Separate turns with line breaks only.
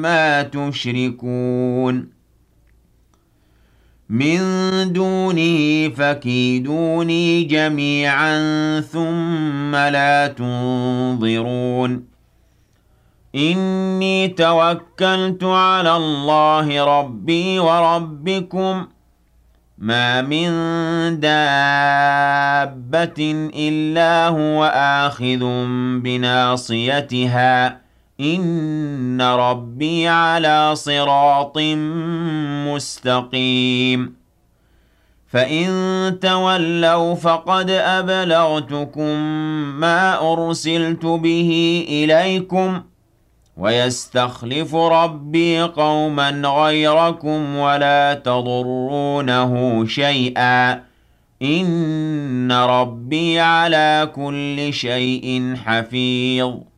ما تشركون من دونه فكيدوني جميعا ثم لا تنظرون إني توكلت على الله ربي وربكم ما من دابة إلا هو آخذ بناصيتها إن ربي على صراط مستقيم فإن تولوا فقد أبلغتكم ما أرسلت به إليكم ويستخلف ربي قوما غيركم ولا تضرونه شيئا إن ربي على كل شيء حفيظ